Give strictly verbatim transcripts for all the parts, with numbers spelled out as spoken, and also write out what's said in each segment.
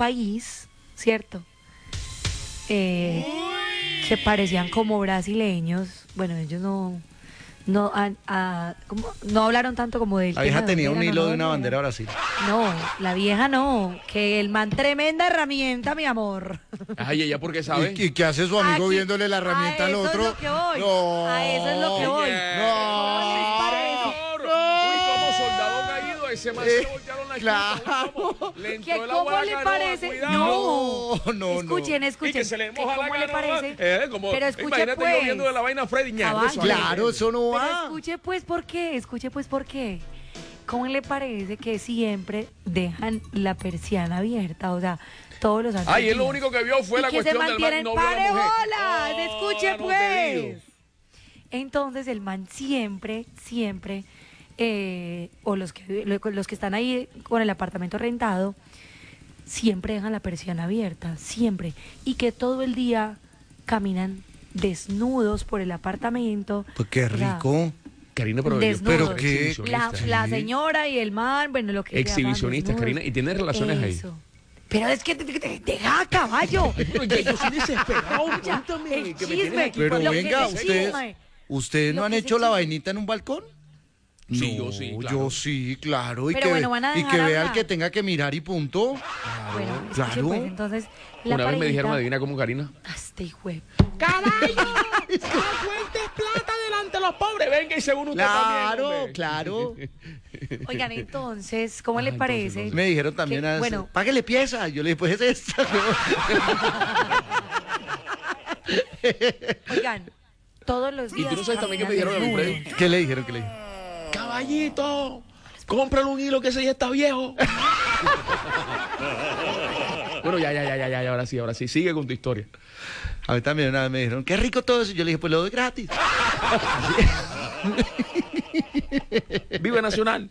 país, ¿cierto? Eh, que parecían como brasileños. Bueno, ellos no no han- ah, ¿cómo? No hablaron tanto como del La tema vieja de tenía dónde un eran o hilo no de una dónde bandera eran. Brasil. No, la vieja no, que el man tremenda herramienta, mi amor. Ay, ella porque sabe. ¿Y, y qué hace su amigo Aquí- viéndole la herramienta a al eso es otro? lo que voy, No. a eso es lo que voy. No. ¿Cómo les parece? Uy, como soldado caído, ese man se le voltearon la claro. chupa, uy, cómo le entró ¿Qué, el agua ¿Cómo a la le canoa, parece? cuidado. No, No, no, escuchen, no. escuchen. Y que se le ¿Qué- moja la ¿Cómo le canoa. parece? Eh, como, Pero escuche imagínate pues. yo viendo de la vaina Freddy Ñardo, Caballo. eso. Claro, eso no Pero va. escuche pues por qué, escuche pues por qué. ¿Cómo le parece que siempre dejan la persiana abierta? O sea, todos los Ay, él lo días. único que vio fue Y la que se cuestión del man mantienen novio de la pare mujer. bolas, Oh, escuche no te pues. digo. Entonces el man siempre, siempre, eh, o los que los que están ahí con el apartamento rentado, siempre dejan la persiana abierta, siempre. Y que todo el día caminan desnudos por el apartamento. Pues qué O sea, rico. Karina, pero Desnudos. ¿Pero qué? La, exhibicionista. la señora y el man, bueno, lo que llaman Exhibicionistas, desnudos. Karina, y tiene relaciones ahí. Eso. Pero es que te, te- te- deja caballo. Pero ya yo soy desesperado, Ya, cuéntame, el que me tienes chisme. aquí Pero Lo que venga, se ustedes, chisme. ¿ustedes Lo no han que se hecho la chisme. vainita en un balcón? Sí, No, yo sí, claro. Yo sí, claro. Y Pero que, bueno, van a y dejar que vea el hablar. que tenga que mirar y punto. Bueno, escuche, claro. pues, entonces, la Una vez me dijeron, parejita- adivina cómo, Karina. Hasta hijo de- ¡Caballo! ¡La fuente es plata delante de los pobres! Venga, y según usted Claro, también, hombre. claro. Oigan, entonces, ¿cómo le Ah, parece? entonces, Me dijeron también, Que, a bueno. páguele pieza. Yo le dije, pues es esta. Oigan, todos los Y días. tú no sabes también qué me caminan dijeron a mí, desnudos. Freddy. ¿Qué le dijeron? ¿Qué le dijeron? ¡Caballito! ¡Cómprale un hilo que ese ya está viejo! Bueno, ya, ya, ya, ya, ya, ahora sí, ahora sí. Sigue con tu historia. A mí también una vez me dijeron, qué rico todo eso. Y yo le dije, pues lo doy gratis. ¡Vive Nacional!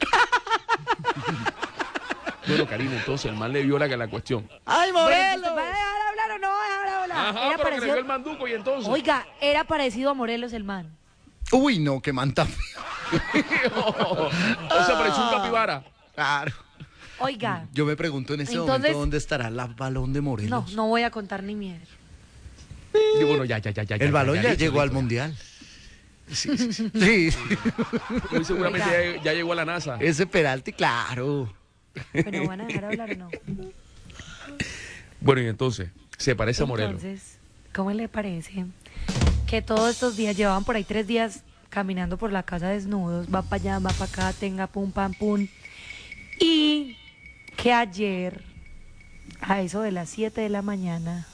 Bueno, Karina, entonces el man le vio la, la cuestión. ¡Ay, Bueno, Morelos! ¿va a dejar hablar o no va a dejar hablar? Ajá, Era pero parecido- agregó el manduco y entonces. Oiga, era parecido a Morelos el man. Uy, no, qué manta. o sea, pareció un capibara. Claro. Oiga, Yo me pregunto en este Entonces- momento dónde estará el balón de no, Morelos. no voy a contar ni mierda. Y bueno, ya, ya, ya, ya. El balón ya, listo, llegó al listo. mundial. Sí, sí, sí. Sí. Muy seguramente ya, ya llegó a la NASA. Ese penalti, claro. Pero ¿van a dejar hablar o no? Bueno, y entonces, se parece a Morelos. Entonces, ¿cómo le parece que todos estos días llevaban por ahí tres días caminando por la casa desnudos? Va para allá, va para acá, tenga pum, pam, pum. Y que ayer, a eso de las siete de la mañana,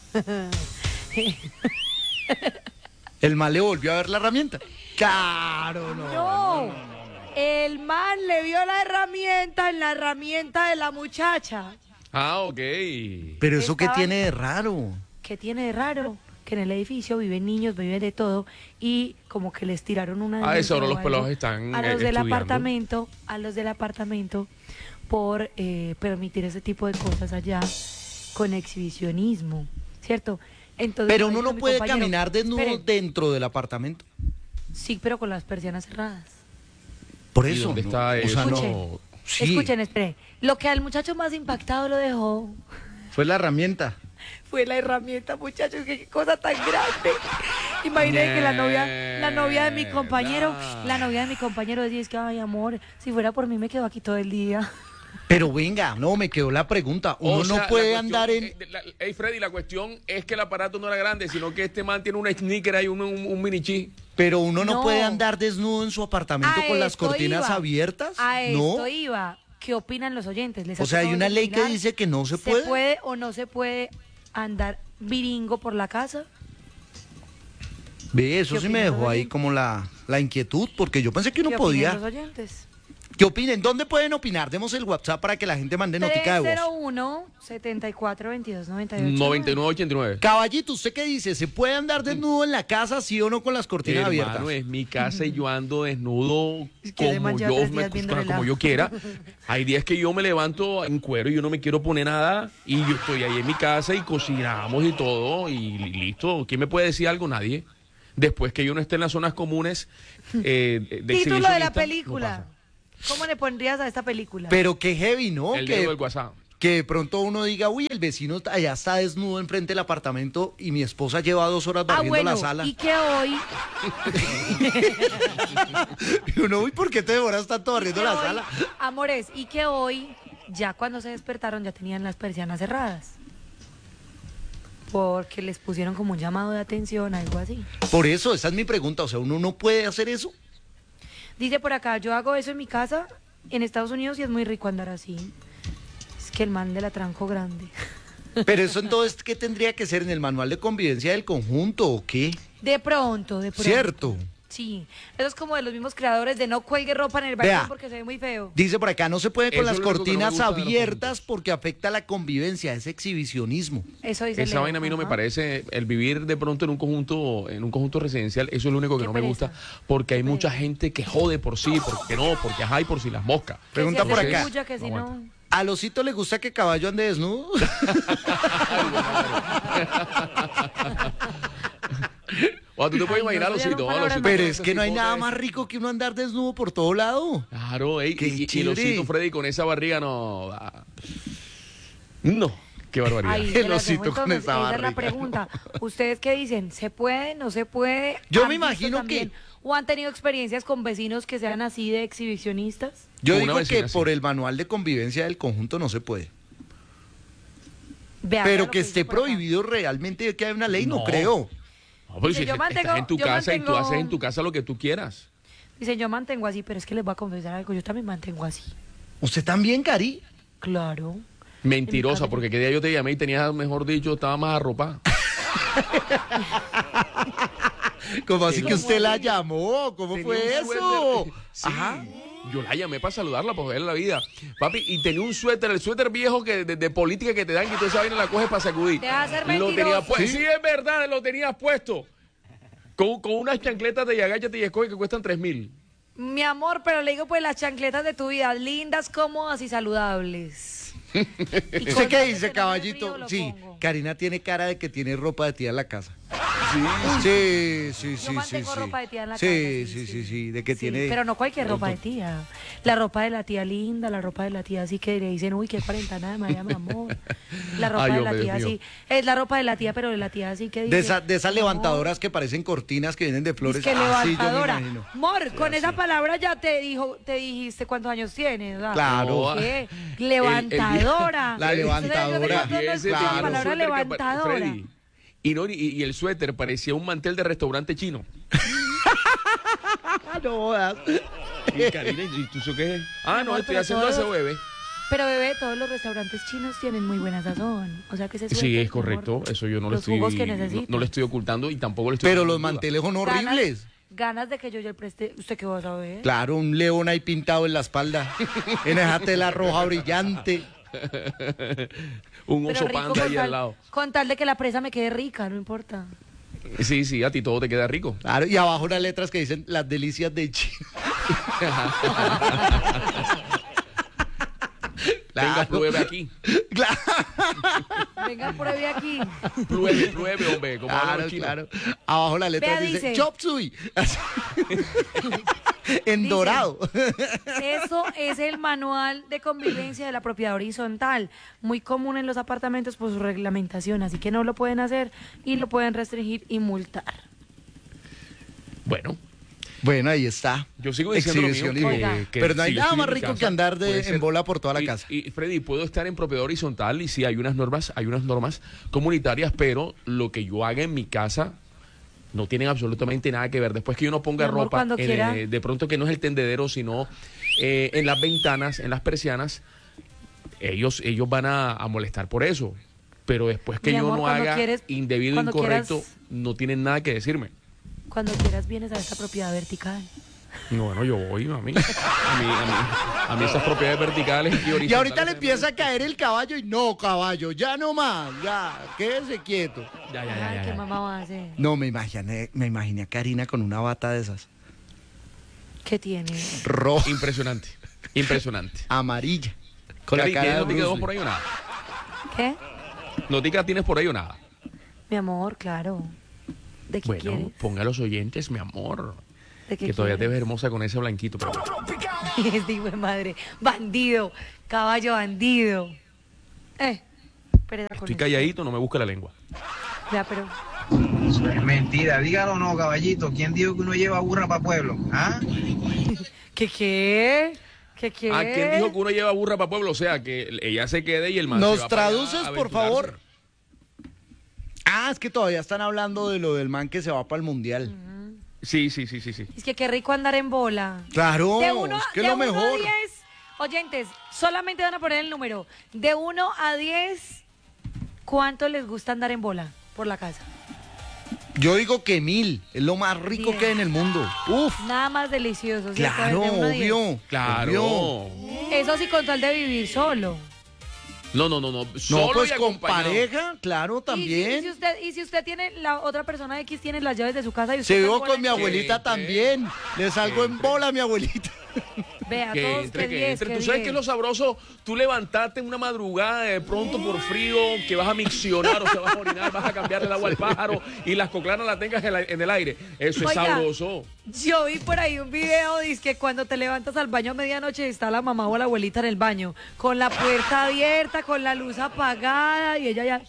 El mal le volvió a ver la herramienta. Claro, no. no, el man le vio la herramienta en la herramienta de la muchacha. Ah, ok. Pero eso qué Estaban- tiene de raro. ¿Qué tiene de raro? Que en el edificio viven niños, viven de todo y como que les tiraron una Ah, eso denuncia ahora o los algo pelados están, a eh, los del estudiando. apartamento, a los del apartamento por eh, permitir ese tipo de cosas allá con exhibicionismo, ¿cierto? Entonces, Pero me uno dijo no mi puede compañero, caminar desnudo "Espere". dentro del apartamento. Sí, pero con las persianas cerradas. Por ¿Y eso. dónde no, está o eso? sea, no. Escuchen, Sí, escuchen, espere. Lo que al muchacho más impactado lo dejó fue la herramienta. fue la herramienta, muchachos, qué cosa tan grande. Imagínate que la novia, la novia de mi compañero, Mierda. la novia de mi compañero decía, es que, ay, amor, si fuera por mí me quedo aquí todo el día. Pero venga, no, me quedó la pregunta. Uno O sea, no la puede cuestión- andar en... eh, la- Ey, Freddy, la cuestión es que el aparato no era grande, sino que este man tiene un sneaker ahí, un, un, un mini chi. Pero uno no, No. puede andar desnudo en su apartamento A con las esto cortinas iba, abiertas. A no. esto iba. ¿Qué opinan los oyentes? ¿Les ha O sea, hay tocado una ley que opinar? dice que no se ¿Se puede. puede o no se puede andar viringo por la casa? Ve, eso ¿Qué sí me opinan dejó los ahí oyentes? como la, la inquietud, porque yo pensé que uno ¿Qué opinan podía. los oyentes? ¿Qué opinen? ¿Dónde pueden opinar? Demos el WhatsApp para que la gente mande notica de tres cero voz. uno, setenta y cuatro, veintidós, noventa y ocho. noventa y nueve ochenta y nueve. Caballito, ¿usted qué dice? ¿Se puede andar desnudo en la casa, sí o no, con las cortinas Hermano, abiertas? es mi casa y yo ando desnudo Es que ese man como lleva yo, tres me- días viendo como relajo. yo quiera. Hay días que yo me levanto en cuero y yo no me quiero poner nada y yo estoy ahí en mi casa y cocinamos y todo y li- listo. ¿Quién me puede decir algo? Nadie. Después que yo no esté en las zonas comunes eh, de Título de exhibicionista, la no película. pasa. ¿Cómo le pondrías a esta película? Pero qué heavy, ¿no? El Que dedo del WhatsApp. que de pronto uno diga, uy, el vecino allá está desnudo enfrente del apartamento y mi esposa lleva dos horas Ah, barriendo bueno, la sala. y que hoy, Y uno, uy, ¿por qué te demoras tanto barriendo que la hoy- sala? amores, y que hoy, ya cuando se despertaron, ya tenían las persianas cerradas. Porque les pusieron como un llamado de atención, algo así. Por eso, esa es mi pregunta, o sea, uno no puede hacer eso. Dice por acá, yo hago eso en mi casa, en Estados Unidos, y es muy rico andar así. Es que el man de la tranco grande. Pero eso entonces, ¿qué tendría que ser en el manual de convivencia del conjunto o qué? De pronto, de pronto. Cierto. Sí, eso es como de los mismos creadores de no cuelgue ropa en el balcón Vea. porque se ve muy feo. Dice por acá, no se puede con Eso las es lo único que no me cortinas gusta de los abiertas conjuntos. porque afecta la convivencia, es exhibicionismo. Eso dice Esa Leo, vaina a mí no me ajá. parece, el vivir de pronto en un conjunto, en un conjunto residencial, eso es lo único que Qué no me pereza. gusta, porque hay Qué mucha pereza. gente que jode por sí, porque no, porque ajá y por si las moscas. Que Pregunta si por hace acá. bulla, que si No no. ¿A Losito le gusta que caballo ande desnudo? O tú te puedes Ay, no, imaginar, eso ya Losito, no ¿no? palabras Losito, Pero no, es que no hay tipo nada que- más rico que uno andar desnudo por todo lado. Claro, ey, Qué y, y chévere. Losito Freddy con esa barriga no. ah. No, qué barbaridad. Ahí El se las dejo. osito con Entonces, esa esa es la barriga. pregunta. ¿Ustedes qué dicen? ¿Se puede? ¿No se puede? Yo ¿Han me visto imagino también, que- ¿O han tenido experiencias con vecinos que sean así de exhibicionistas? Yo Una digo vecina, que sí. por el manual de convivencia del conjunto no se puede. Vea, vea Pero lo que dice esté por acá. prohibido realmente que haya una ley, no, No. creo. No, pero Dice, si yo es- mantengo- estás en tu yo casa y tú mantengo- haces en tu casa lo que tú quieras. Dicen, yo mantengo así, pero es que les voy a confesar algo. Yo también mantengo así. ¿Usted también, Cari? Claro. Mentirosa, casa- porque qué día yo te llamé y tenías, mejor dicho, estaba más arropada. ¿Cómo así que ¿Cómo usted la así? llamó? ¿Cómo Tenía fue un eso? suéter. Sí, Ajá. yo la llamé para saludarla, para joderle la vida. Papi, y tenía un suéter, el suéter viejo que de, de política que te dan y toda esa vaina la coges para sacudir. Deja de ser Lo mentiroso. tenía puesto. ¿Sí? Sí, es verdad, lo tenías puesto. Con, con unas chancletas de Yagachate y Escoge que cuestan tres mil. Mi amor, pero le digo pues las chancletas de tu vida, lindas, cómodas y saludables. Y ¿Usted con qué tal de dice, que no me caballito? frío, lo Sí, pongo. Karina tiene cara de que tiene ropa de tía en la casa. Sí, sí, sí, sí, mantengo sí. ropa de tía en la Sí, casa, sí, sí, sí, sí. sí, de que Sí, tiene... pero no cualquier ropa de tía. La ropa de la tía linda, la ropa de la tía así que le dicen, uy, qué cuarentena de María, mi amor. La ropa Ay, de la hombre, tía Dios mío. así. Es la ropa de la tía, pero de la tía así que dice. De, esa- de esas "Mi amor, levantadoras que parecen cortinas que vienen de flores. es que Ah, sí, yo me levantadora. imagino. Amor, con esa palabra ya te dijo, te dijiste cuántos años tienes, ¿verdad? Claro. ¿Qué? Levantadora. La levantadora. ¿Sabes de ese cuándo claro. la palabra suéter que apa- levantadora? Freddy, Y, no, y, y el suéter parecía un mantel de restaurante chino. Ah, no jodas. Y Karina, ¿y tú eso qué es? Ah, no, amor, estoy pero haciendo todos- ese bebé. Pero bebé, todos los restaurantes chinos tienen muy buena sazón. O sea que se Sí, es correcto. Eso yo no lo Los estoy, jugos que no, necesitas. no le estoy ocultando y tampoco le estoy Pero poniendo los en duda. manteles son horribles. Ganas de que yo ya le preste. ¿Usted qué va a saber? Claro, un león ahí pintado en la espalda. En esa tela roja brillante. Un Pero oso rico panda con ahí al tal, lado. con tal de que la presa me quede rica, no importa. Sí, sí, a ti todo te queda rico. Claro, y abajo unas letras que dicen las delicias de China. Venga, Claro. pruebe aquí. Claro, Venga, pruebe aquí. Pruebe, pruebe, hombre. Como hablan claro, los chinos. claro. Abajo la letra Vea, dice dice- Chop Suey. Así. En Dice- dorado. Eso es el manual de convivencia de la propiedad horizontal, muy común en los apartamentos por su reglamentación, así que no lo pueden hacer y lo pueden restringir y multar. Bueno, Bueno, ahí está. yo sigo diciendo lo mío. Exhibicionismo. Oiga. que Pero no hay si yo nada estoy más en mi rico casa, que andar de- puede en ser- bola por toda la y- casa. Y Freddy, puedo estar en propiedad horizontal y sí, hay unas normas, hay unas normas comunitarias, pero lo que yo haga en mi casa no tienen absolutamente nada que ver. Después que yo no ponga Mi amor, ropa, cuando en, quiera. eh, de pronto que no es el tendedero, sino eh, en las ventanas, en las persianas, ellos, ellos van a, a molestar por eso. Pero después que Mi yo amor, no cuando haga quieres- indebido, cuando incorrecto, quieras- no tienen nada que decirme. Cuando quieras vienes a esta propiedad vertical. No, bueno, yo voy, mami. A mí, a mí, a mí esas propiedades verticales y horizontales. Y ahorita le me empieza a gustan. caer el caballo y no, caballo, ya no más, ya, quédese quieto. Ya, ya, ya, Ay, ya, ¿qué ya. mamá va a hacer? No, me imaginé, me imaginé a Karina con una bata de esas, ¿Qué tiene? roja, Impresionante, impresionante. amarilla, con Cari, la cara ¿tienes de notica de Bruce voz por Lee. ahí o nada? ¿Qué? ¿Notica tienes por ahí o nada? Mi amor, claro. ¿De qué Bueno, quieres? ponga a los oyentes, mi amor. ¿De qué Que todavía te ves quieres? hermosa con ese blanquito. Pero... Es de hijo de madre. Bandido. Caballo bandido. Eh, pereza con Estoy eso. calladito, no me busca la lengua. Ya, pero... Eso es mentira, dígalo o no, caballito. ¿Quién dijo que uno lleva burra para pueblo? ¿Ah? ¿Qué qué? ¿Qué qué? ¿A quién dijo que uno lleva burra para pueblo? O sea, que ella se quede y el man se ¿Nos va para allá traduces, a por aventurarse. favor? Ah, es que todavía están hablando de lo del man que se va para el mundial. Sí, sí, sí, sí, sí. Es que qué rico andar en bola. Claro, De uno, es que es de lo uno a mejor. diez, oyentes, solamente van a poner el número. De uno a diez, ¿cuánto les gusta andar en bola por la casa? Yo digo que mil, es lo más rico Diez. que hay en el mundo. Uf, Nada más delicioso. ¿cierto? claro, De uno a diez. obvio. Claro. obvio. Eso sí, con tal de vivir solo. No, no, no, no. No, Solo pues y con acompañado. pareja, claro, Y si, también. y si usted, y si usted tiene, la otra persona X tiene las llaves de su casa y Si usted está en vivo bola con mi en- abuelita Entre. también. Le salgo en Entre. bola a mi abuelita. Vea, Que todos entre, que que diez, entre. que Tú sabes diez. que es lo sabroso, tú levantarte en una madrugada de pronto por frío, que vas a miccionar o sea, vas a orinar, vas a cambiarle el agua al pájaro y las coclanas las tengas en, la- en el aire. Eso es Oiga, sabroso. Yo vi por ahí un video, dice que cuando te levantas al baño a medianoche está la mamá o la abuelita en el baño, con la puerta abierta, con la luz apagada y ella ya...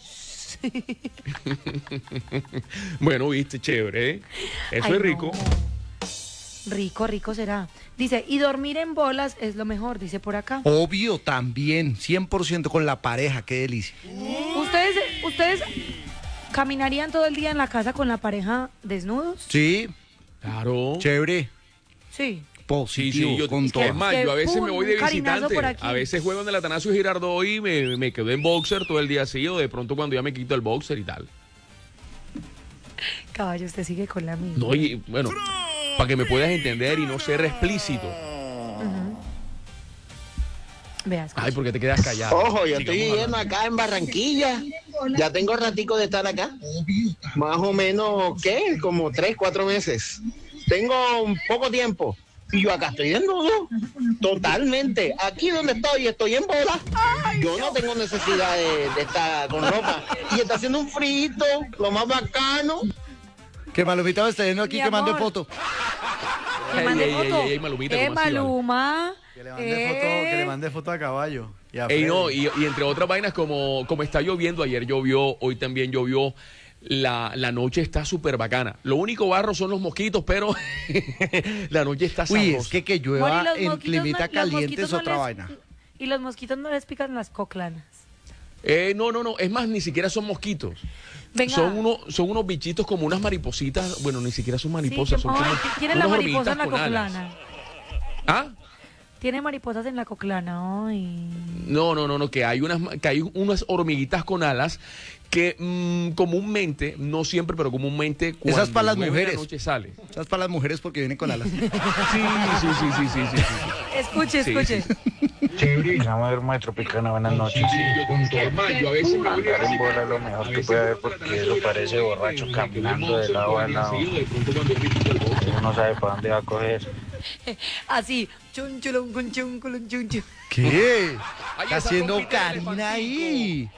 Bueno, viste, chévere, ¿eh? Eso Ay, es rico. no. Rico, rico será. Dice, y dormir en bolas es lo mejor, dice por acá. Obvio, también, cien por ciento con la pareja, qué delicia. ¿Ustedes, ustedes caminarían todo el día en la casa con la pareja desnudos? Sí, Claro. chévere, Sí. Sí, positivo, sí, yo, con es todo. más, Que yo a veces pum, me voy de un carinazo visitante. por aquí. A veces juego en el Atanasio Girardot y me, me quedo en boxer todo el día así, o de pronto cuando ya me quito el boxer y tal. Caballo, usted sigue con la misma. No, y bueno, para que me puedas entender y no ser explícito. Vea, escucha. Ay, ¿por qué te quedas callado? Ojo, yo Sigamos estoy viviendo hablando. acá en Barranquilla. Ya tengo ratico de estar acá. Más o menos, ¿qué? Como tres, cuatro meses. Tengo un poco tiempo. Y yo acá estoy desnudo. Totalmente. Aquí donde estoy, estoy en bola. Yo no tengo necesidad de, de estar con ropa. Y está haciendo un frito, lo más bacano. Que Malumita me está viendo aquí Mi que mande amor. foto. Que Ey, mande ey, foto. ey, ey, Malumita, Eh, ¿cómo así, vale? Maluma. Que le mande Eh. foto, que le mande foto a caballo. Y a Ey, no, Freddy. y, y entre otras vainas, como, como está lloviendo, ayer llovió, hoy también llovió, la, la noche está súper bacana. Lo único barro son los mosquitos, pero la noche está sabrosa. Uy, es que que Mori, llueva los en mosquitos climita no- los caliente mosquitos es no otra les- vaina. Y los mosquitos no les pican las coclanas. Eh, no, no, no, es más, ni siquiera son mosquitos. Venga. Son, uno, son unos bichitos como unas maripositas, bueno, ni siquiera son mariposas, Sí, son que- como ay, tiene la unas mariposa hormiguitas en la con alas. coclana. ¿Ah? Tiene mariposas en la coclana. Ay. No, no, no, no, que hay unas, que hay unas hormiguitas con alas que mm, comúnmente, no siempre, pero comúnmente cuando Esas para las llueve en la mujeres. noche sale. Esas para las mujeres porque vienen con alas. Sí, sí, sí, sí, sí, sí, sí. Escuche, Sí, escuche. Llama Maestro Picana, buenas noches. Yo con todo, yo a veces me voy Andar en bola es lo mejor que puede haber porque eso parece borracho caminando de lado a lado. Uno no sabe para dónde va a coger. Así. Chun, chulun, cun, chun, culun, chun, chun. ¿Qué? Ay, Está esa haciendo trompita de Karina ahí.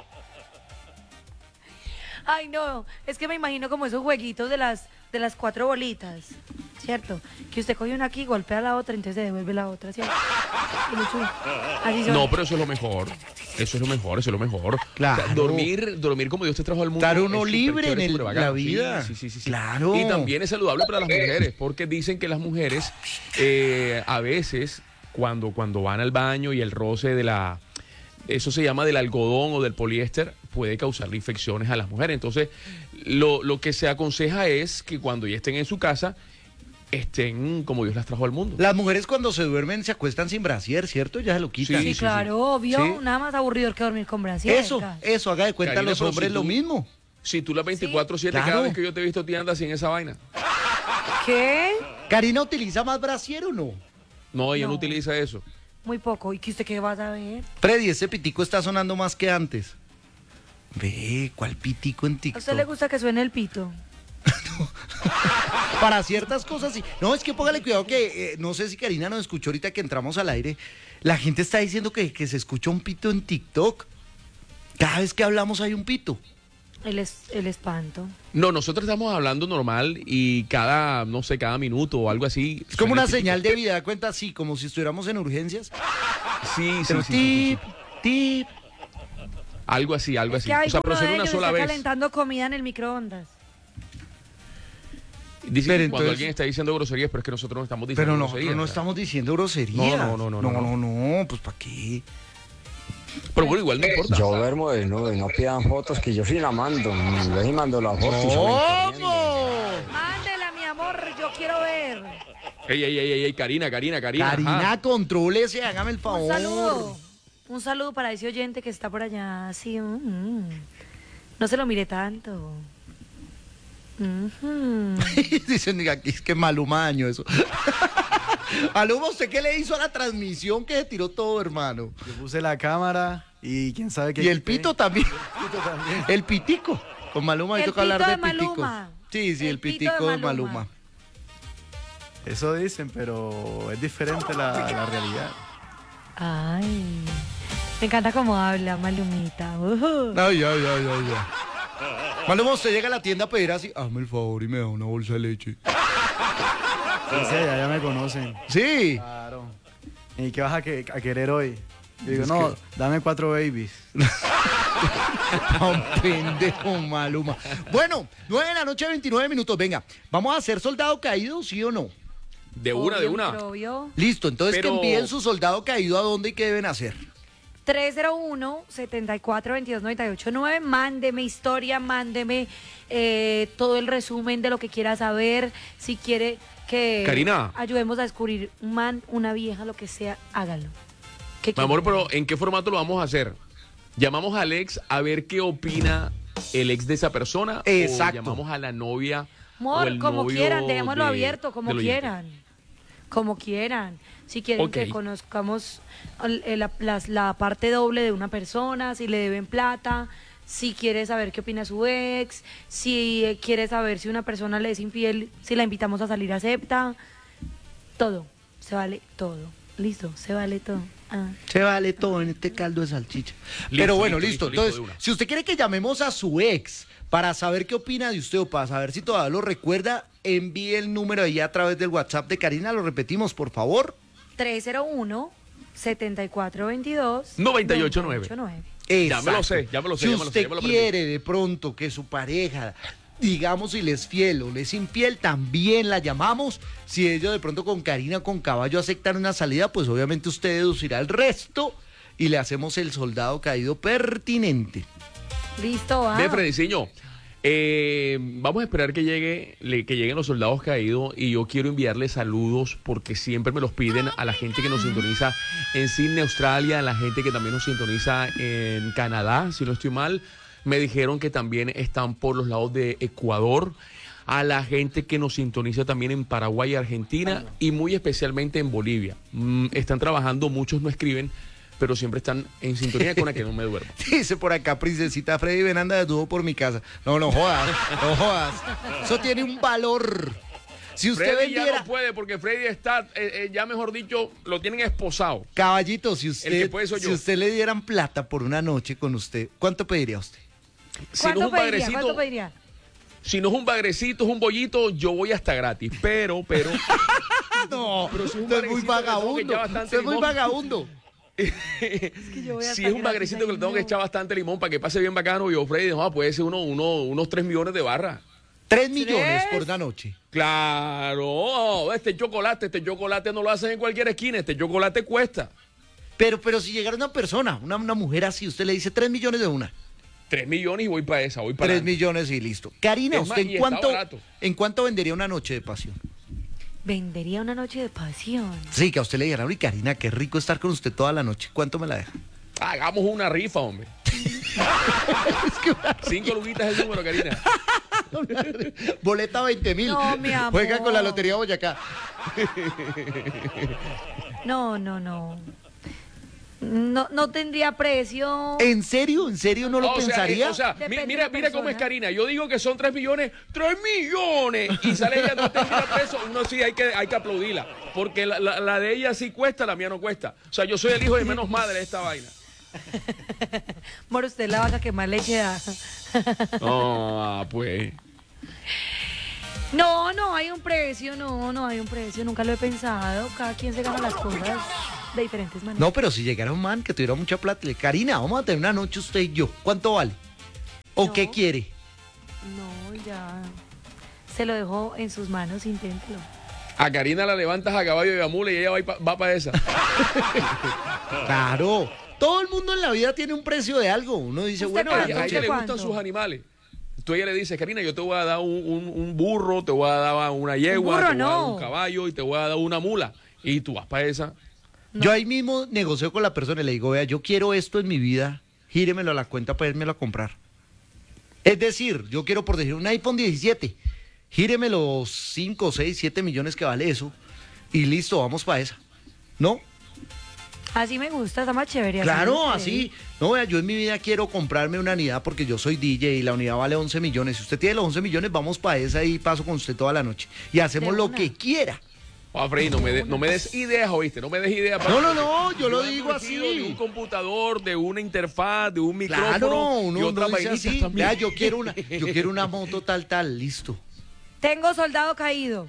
Ay, no. Es que me imagino como esos jueguitos de las, de las cuatro bolitas. ¿Cierto? Que usted coge una aquí, golpea la otra, entonces se devuelve la otra, ¿cierto? Chulun, chun. Así son. No, pero eso es lo mejor. Eso es lo mejor, eso es lo mejor. Claro. O sea, dormir, dormir como Dios te trajo al mundo. Estar uno es súper libre chévere, en el- súper bacano. la vida. Sí, sí, sí, sí. Claro. Y también es saludable para las mujeres, porque dicen que las mujeres eh, a veces, cuando, cuando van al baño y el roce de la... Eso se llama del algodón o del poliéster, puede causarle infecciones a las mujeres. Entonces, lo, lo que se aconseja es que cuando ya estén en su casa, estén como Dios las trajo al mundo. Las mujeres cuando se duermen se acuestan sin brasier, ¿cierto? Ya se lo quitan. Sí, sí, sí. claro, obvio. Sí. Nada más aburrido que dormir con brasier. Eso, gas. eso, haga de cuenta Karina, los pero hombres si lo tú- mismo. Si tú las veinticuatro siete, Claro. cada vez que yo te he visto, te andas sin esa vaina. ¿Qué? ¿Karina utiliza más brasier o no? No, ella no, No. utiliza eso. Muy poco. ¿Y que usted qué va a saber? Freddy, ese pitico está sonando más que antes. Ve, ¿cuál pitico en ¿A TikTok? usted le gusta que suene el pito? Para ciertas cosas sí. No, es que póngale cuidado que, eh, no sé si Karina nos escuchó ahorita que entramos al aire. La gente está diciendo que, que se escucha un pito en TikTok. Cada vez que hablamos hay un pito. El, es, el espanto. No, nosotros estamos hablando normal y cada, no sé, cada minuto o algo así. Es como suena una el pitico. señal de vida, da cuenta así, como si estuviéramos en urgencias. Sí, sí, Pero sí, sí, sí, tip, tip. sí. Algo así, algo Es así. que hay O sea, pero uno solo de una ellos sola está vez. calentando comida en el microondas. Dice Pero que cuando entonces- alguien está diciendo groserías, pero es que nosotros no estamos diciendo Pero groserías. nosotros no ¿verdad? estamos diciendo groserías. No, no, no, no, No, no. no, no, pues ¿para qué? Pero bueno, igual no importa. Yo duermo de nuevo y no pidan fotos que yo sí la mando. Yo sí mando la foto y salen corriendo. ¿Cómo? Mándela, mi amor, yo quiero ver. Ey, ey, ey, ey, Karina, Karina, Karina. Karina, ajá. contrólese, hágame el favor. Un saludo. Un saludo para ese oyente que está por allá. Sí, mm, mm. No se lo mire tanto. Mhm. Dicen diga, aquí es que Maluma daño eso. Maluma, ¿usted qué le hizo a la transmisión que se tiró todo, hermano? Yo puse la cámara y quién sabe qué. Y el quité. pito también. Pito también. El pitico. Con Maluma hay El toca hablar pito de de pitico. Maluma. Sí, sí, el, El pito de pitico de Maluma. Maluma. Eso dicen, pero es diferente la, la realidad. Ay. Me encanta cómo habla, Malumita. Uh. Ay, ay, ay, ay, ay. Maluma, usted llega a la tienda a pedir así, hazme el favor y me da una bolsa de leche. Sí, sí, ya, ya me conocen. Sí. Claro. ¿Y qué vas a, que- a querer hoy? Yo digo, no, dame cuatro babies. Tan pendejo, Maluma. Bueno, nueve de la noche, veintinueve minutos. Venga, ¿vamos a hacer soldado caído, sí o no? De una, de Obvio, una. micro, obvio. Listo, entonces Pero- que envíen su soldado caído a dónde y qué deben hacer. tres cero uno, siete cuatro, dos dos, nueve ocho nueve. Mándeme historia, mándeme eh, todo el resumen de lo que quiera saber. Si quiere que Karina. ayudemos a descubrir un man, una vieja, lo que sea, hágalo. ¿Qué Mi amor, quiere? pero ¿en qué formato lo vamos a hacer? ¿Llamamos al ex a ver qué opina el ex de esa persona? Exacto. ¿O llamamos a la novia? o Amor, el como novio quieran, dejémoslo de- abierto, como del oyente? quieran. Como quieran. Si quieren Ok. que conozcamos el- el- la, las- la parte doble de una persona, si le deben plata, si quiere saber qué opina su ex, si eh, quiere saber si una persona le es infiel, si la invitamos a salir, acepta. Todo. Se vale todo. Listo, se vale todo. Ah. Se vale todo en este caldo de salchicha. Listo, Pero bueno, listo, listo. listo, listo, Entonces, de una. si usted quiere que llamemos a su ex para saber qué opina de usted o para saber si todavía lo recuerda, envíe el número ahí a través del WhatsApp de Karina. Lo repetimos, por favor. tres cero uno, siete cuatro dos dos, noventa y ocho nueve. Ya me lo sé, ya me lo sé, Si ya me lo sé, usted ya me lo aprendí. quiere de pronto que su pareja, digamos, si le es fiel o le es infiel, también la llamamos. Si ellos de pronto con Karina, con Caballo aceptan una salida, pues obviamente usted deducirá el resto y le hacemos el soldado caído pertinente. Listo, va. Ve, Frediciño, eh, vamos a esperar que llegue, le- que lleguen los soldados caídos y yo quiero enviarle saludos porque siempre me los piden a la gente que nos sintoniza en Sydney, Australia, a la gente que también nos sintoniza en Canadá, si no estoy mal. Me dijeron que también están por los lados de Ecuador, a la gente que nos sintoniza también en Paraguay y Argentina y muy especialmente en Bolivia. Mm, están trabajando, muchos no escriben, pero siempre están en sintonía con la que no me duermo. Dice por acá, princesita Freddy ven anda desnudo por mi casa. No, no jodas, no jodas. Eso tiene un valor. Si usted Freddy ya vendiera... no puede porque Freddy está, eh, eh, ya mejor dicho, lo tienen esposado. Caballito, si El usted, que puede soy si yo. usted le dieran plata por una noche con usted, ¿cuánto pediría usted? Si no es ¿Cuánto un pediría? bagrecito, ¿Cuánto pediría? si no es un bagrecito, es un bollito, yo voy hasta gratis. Pero, pero, No, Pero si es un usted es muy bagrecito que tengo que vagabundo. echar bastante Usted es muy limón. vagabundo. que yo voy hasta si es un gratis, bagrecito que ay, le tengo que no. echar bastante limón para que pase bien bacano, yo, Freddy, no, puede ser uno, uno, unos tres millones de barras. Tres millones por una noche. Claro, este chocolate, este chocolate no lo hacen en cualquier esquina, este chocolate cuesta. Pero, pero si llegara una persona, una, una mujer así, usted le dice tres millones de una. Tres millones y voy para esa, voy para Tres millones y listo. Karina, Es más, ¿usted y en está cuánto, barato. en cuánto vendería una noche de pasión? Vendería una noche de pasión. Sí, que a usted le dijeran, uy, Karina, qué rico estar con usted toda la noche. ¿Cuánto me la deja? Hagamos una rifa, hombre. Cinco luguitas es el número, Karina. Boleta veinte mil. No, mi amor. Juega con la Lotería Boyacá. No, no, no. No, no tendría precio. ¿En serio? ¿En serio no lo O sea, pensaría? eh, o sea, mi- Depende mira, de la mira cómo es persona. Karina. Yo digo que son tres millones, tres millones. Y sale ella no tendría pesos. Uno sí hay que, hay que aplaudirla. Porque la, la- la de ella sí cuesta, la mía no cuesta. O sea, yo soy el hijo de menos madre de esta vaina. Mor, usted es la vaca que más leche da. Ah, pues. No, no hay un precio, no, no hay un precio. Nunca lo he pensado. Cada quien se gana las cosas. de diferentes maneras. No, pero si llegara un man que tuviera mucha plata, le Karina, vamos a tener una noche usted y yo. ¿Cuánto vale? ¿O No. qué quiere? No, ya. Se lo dejó en sus manos, inténtelo. A Karina la levantas a caballo y a mula y ella va para esa. Claro. Todo el mundo en la vida tiene un precio de algo. Uno dice, ¿Usted bueno, A cuánto? ella, a ella le ¿Cuánto? gustan sus animales. Tú a ella le dices, Karina, yo te voy a dar un, un- un burro, te voy a dar una yegua, burro te voy a dar no. un caballo y te voy a dar una mula. Y tú vas para esa. yo ahí mismo negocio con la persona y le digo, vea, yo quiero esto en mi vida, gíremelo a la cuenta para irmelo a comprar. Es decir, yo quiero por decir un iPhone diecisiete, gíreme los cinco, seis, siete millones que vale eso y listo, vamos para esa. ¿No? Así me gusta, está más chévere. así Claro, me gusta. así. No, vea, yo en mi vida quiero comprarme una unidad porque yo soy D J y la unidad vale once millones. Si usted tiene los once millones, vamos para esa y paso con usted toda la noche. Y hacemos De lo una. que quiera. Ah, Freddy, no me, de- no me des ideas, ¿oíste? No me des ideas. No, no, porque no, yo lo he digo elegido así. De un computador, de una interfaz, de un micrófono Claro, y uno, otra uno dice vainita así. también. Vea, yo quiero una, yo quiero una moto tal, tal, listo. Tengo soldado caído.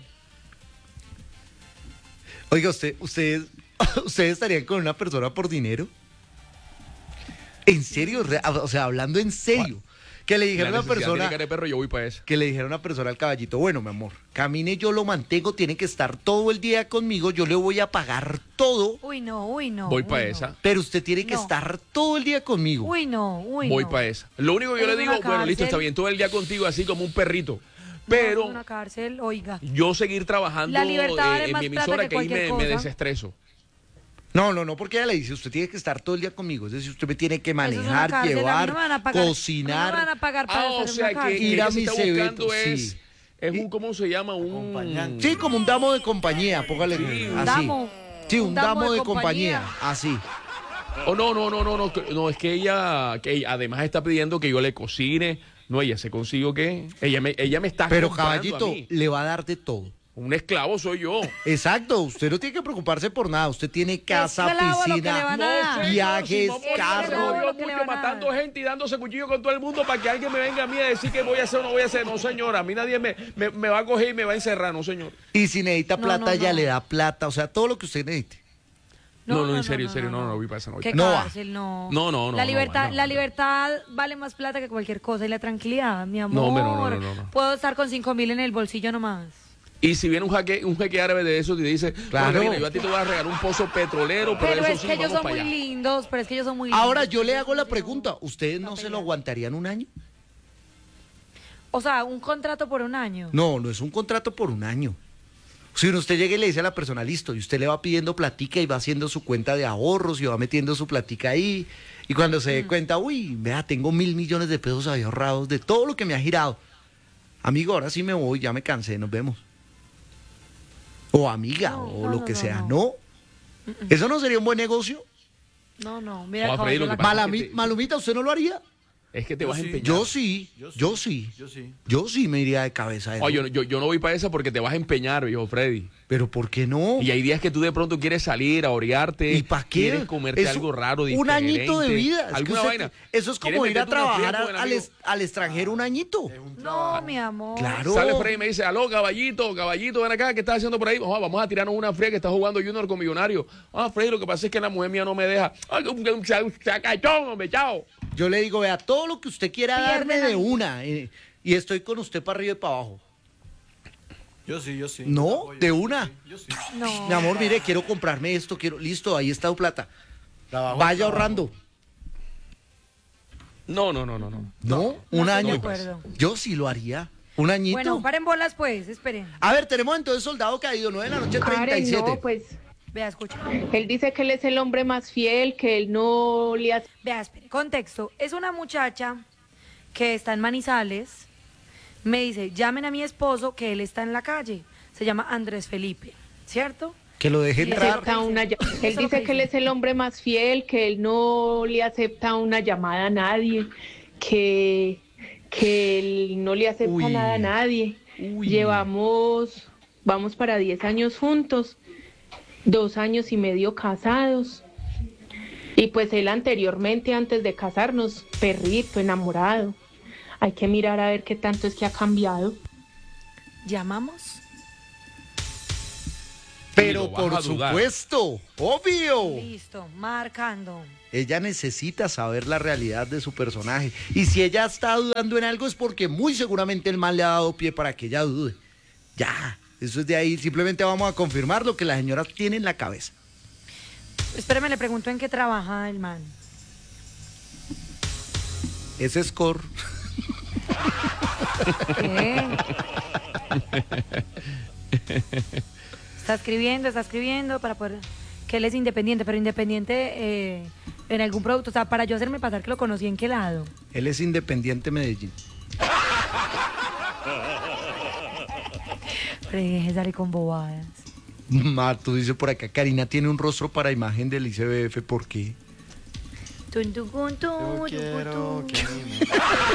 Oiga, usted, ustedes, ustedes estarían con una persona por dinero. ¿En serio? Re- O sea, hablando en serio. Que le dijera La a una necesidad tiene persona, cara de perro, yo voy para esa. que le dijera a una persona al caballito, bueno, mi amor, camine, yo lo mantengo, tiene que estar todo el día conmigo, yo le voy a pagar todo, Uy, no, uy, no. Voy uy, para no. esa. pero usted tiene que No. estar todo el día conmigo. Uy, no, uy, Voy no. para esa. Lo único que yo Es le digo, una bueno, listo, cárcel. está bien, todo el día contigo así como un perrito. No, Pero es una cárcel, oiga. yo seguir trabajando La libertad eh, vale en más mi plata emisora que que ahí me, cualquier me cosa. desestreso. No, no, no, porque ella le dice, usted tiene que estar todo el día conmigo, es decir, usted me tiene que Eso es una manejar, cárcel, a mí llevar, no me van a pagar, cocinar. No me van a pagar para Ah, estar o en sea una que, cárcel. que Ir a ella se mis está buscando eventos, es, sí. es un, ¿cómo se llama? Un... Acompañante. Sí, como un damo de compañía, póngale Sí, así. un damo. Sí, un, Un damo, damo de, de compañía. compañía. así. Oh, no, no, no, no, no, que- no, es que ella, que ella además está pidiendo que yo le cocine. No, ella se consiguió que ella me, ella me está Pero comprando a caballito, mí. le va a dar de todo. Un esclavo soy yo. Exacto, usted no tiene que preocuparse por nada, usted tiene casa, Esclavo lo que le piscina, van a dar. señor, viajes, si no, por carro. favor, Lo yo que le mucho van a matando dar. gente y dándose cuchillo con todo el mundo para que alguien me venga a mí a decir que voy a hacer o no voy a hacer. No, señora, a mí nadie me, me, me va a coger y me va a encerrar, no, señor. Y si necesita No, plata, no, ella no. le da plata, o sea, todo lo que usted necesite. No, no, en serio, en serio, no, no, no voy para esa, no voy ¿Qué para No va. cárcel? No. No, no, no, La no, libertad, no, la no. libertad vale más plata que cualquier cosa y la tranquilidad, mi amor. No, hombre, no, no, no, no, no. Puedo estar con cinco mil en el bolsillo nomás. Y si viene un jeque, un jeque árabe de eso y te dice, Claro. claro, mira, yo a ti te voy a regalar un pozo petrolero, pero, Pero eso es sí, que ellos vamos son muy para allá. lindos, pero es que ellos son muy lindos. Ahora yo le hago la pregunta, ¿ustedes no se lo aguantarían un año? O sea, un contrato por un año. No, no es un contrato por un año. Si usted llega y le dice a la persona, listo, y usted le va pidiendo platica y va haciendo su cuenta de ahorros y va metiendo su platica ahí, y cuando se Mm. dé cuenta, uy, vea, tengo mil millones de pesos ahí ahorrados de todo lo que me ha girado. Amigo, ahora sí me voy, ya me cansé, nos vemos. O amiga, No, o no, lo no, que no, sea, no. ¿no? ¿Eso no sería un buen negocio? No, no, mira, No, caballo, Freddy, lo la- que pasa- Malami- que te- Malumita, ¿usted no lo haría? Es que te Yo vas a sí. empeñar. Yo sí, Yo sí. yo sí, Yo sí. yo sí me iría de cabeza a eso. Oye, yo, yo, yo no voy para esa porque te vas a empeñar, viejo Freddy. Pero ¿por qué no? Y hay días que tú de pronto quieres salir a orearte. ¿Y para qué? Quieres comerte Es algo raro, un diferente. añito de vida. Es que Alguna usted- vaina. Eso es como ¿Quieres ir a meterte una fría trabajar con el al, amigo? es- al extranjero un añito. No, mi amor. Claro. Sale Freddy y me dice, aló, caballito, caballito, ven acá, ¿qué estás haciendo por ahí? Ojo, vamos a tirarnos una fría que está jugando Junior con Millonario. Ah, Freddy, lo que pasa es que la mujer mía no me deja. Ay, un, un, un sacachón, hombre, chao. Yo le digo, vea, todo lo que usted quiera Pierde darme la- de una. eh, y estoy con usted para arriba y para abajo. Yo sí, yo sí. No, Yo apoyo. de una. Yo sí. No. Mi amor, mire, quiero comprarme esto, quiero. Listo, ahí está tu plata. Trabajo, Vaya trabajo. ahorrando. No, no, no, no, no. No, No un estoy de año. acuerdo. Yo sí lo haría. Un añito. Bueno, paren bolas pues, esperen. A ver, tenemos entonces soldado caído, nueve de la noche, treinta y Karen, siete. no, pues Vea, escucha. él dice que él es el hombre más fiel, que él no le hace... Vea, espere. Contexto. Es una muchacha que está en Manizales. Me dice, llamen a mi esposo que él está en la calle. Se llama Andrés Felipe, ¿cierto? Que lo deje Sí, entrar. acepta una ll- Eso él es lo dice que que él dice. es el hombre más fiel, que él no le acepta una llamada a nadie, que, que él no le acepta Uy. nada a nadie. Uy. Llevamos, vamos para diez años juntos, dos años y medio casados. Y pues él anteriormente, antes de casarnos, perrito, enamorado. Hay que mirar a ver qué tanto es que ha cambiado. ¿Llamamos? Pero lo vas por a dudar. supuesto, obvio. Listo, marcando. Ella necesita saber la realidad de su personaje. Y si ella está dudando en algo es porque muy seguramente el man le ha dado pie para que ella dude. Ya, eso es de ahí. Simplemente vamos a confirmar lo que la señora tiene en la cabeza. Espérame, le pregunto en qué trabaja el man. Ese score. ¿Qué? Está escribiendo, está escribiendo para poder... Que él es independiente, pero independiente eh, en algún producto. O sea, para yo hacerme pasar que lo conocí, ¿en qué lado? Él es Independiente Medellín. Pero deje de salir con bobadas. Marto dice por acá, Karina tiene un rostro para imagen del I C B F, ¿por qué? Tun, tun, tun, tun, Yo quiero tun, que tun. me-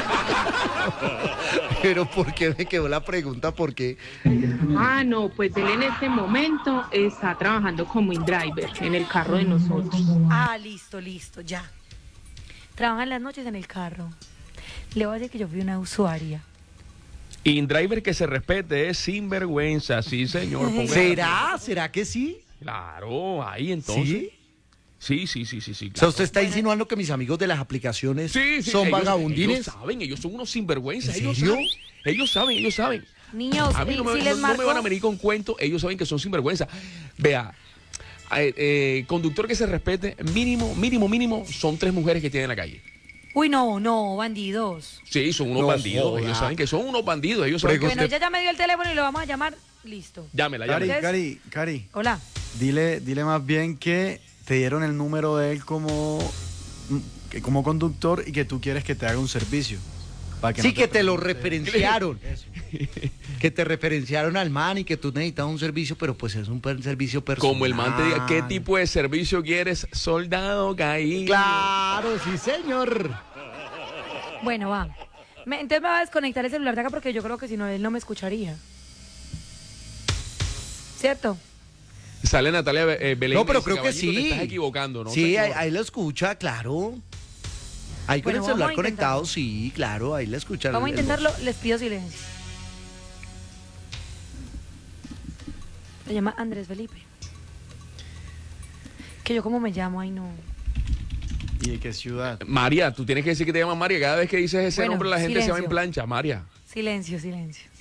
Pero ¿por qué me quedó la pregunta? ¿Por qué? Ah, no, pues él en este momento está trabajando como InDriver en el carro de nosotros. Ah, listo, listo, ya. Trabaja en las noches en el carro. Le voy a decir que yo fui una usuaria. InDriver que se respete es sinvergüenza, sí, señor. Póngale ¿Será? ¿Será que sí? Claro, ahí entonces. ¿Sí? Sí, sí, sí, sí, sí. O sea, claro. usted está insinuando que mis amigos de las aplicaciones Sí, sí, son ellos- vagabundines. Ellos saben, ellos son unos sinvergüenzas. ¿En Ellos serio? saben, ellos saben, ellos saben. Niños, A mí no me, si no- les no marco... me van a venir con cuentos, ellos saben que son sinvergüenza. Vea, eh, eh, conductor que se respete, mínimo, mínimo, mínimo, son tres mujeres que tienen en la calle. Uy, no, no, bandidos. Sí, son unos No bandidos. joda. Ellos saben que son unos bandidos. Ellos saben que... Bueno, ella ya me dio el teléfono y lo vamos a llamar. Listo. Llámela, Cari, llámela. Cari, Cari, Hola. dile, dile más bien que te dieron el número de él como, que como conductor y que tú quieres que te haga un servicio. para Sí, no que te lo pregunte. referenciaron. Que te referenciaron al man y que tú necesitabas un servicio, pero pues es un per- servicio personal. Como el man te diga, ¿qué tipo de servicio quieres? Soldado caído. Claro, sí, señor. Bueno, va. Me- entonces me va a desconectar el celular de acá porque yo creo que si no, él no me escucharía. ¿Cierto? Sale Natalia eh, Belén. No, y pero dice, creo que "Caballito, sí. Te estás equivocando, ¿no? Sí, ahí, señor?". ahí lo escucha, claro. Ahí con Bueno, el vamos celular a conectado, intentarlo. sí, claro, ahí la escucha. Vamos a el- el intentarlo. voz. Les pido silencio. Se llama Andrés Felipe. Que yo como me llamo, ay no. ¿Y de qué ciudad? María, tú tienes que decir que te llamas María. Cada vez que dices ese Bueno, nombre, la gente se va en silencio. plancha. María. Silencio, silencio.